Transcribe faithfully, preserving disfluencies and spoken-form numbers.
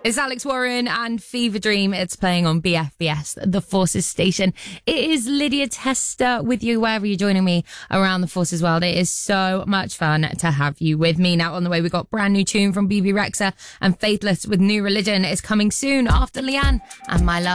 It's Alex Warren and Fever Dream. It's playing on B F B S, the Forces station. It is Lydia Tester with you wherever you're joining me around the Forces world. It is so much fun to have you with me. Now on the way, we got brand new tune from B B Rexa and Faithless with New Religion. It's coming soon after Leanne and My Love.